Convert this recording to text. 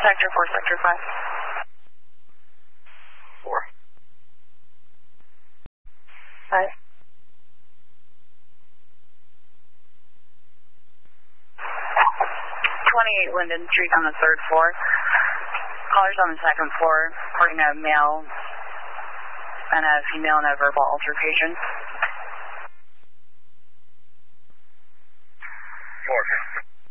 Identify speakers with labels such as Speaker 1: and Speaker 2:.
Speaker 1: Sector 4, Sector 5.
Speaker 2: 4.
Speaker 1: 5. 28 Linden Street on the 3rd floor. Callers on the 2nd floor, reporting a male and a female in a verbal altercation.
Speaker 2: 4.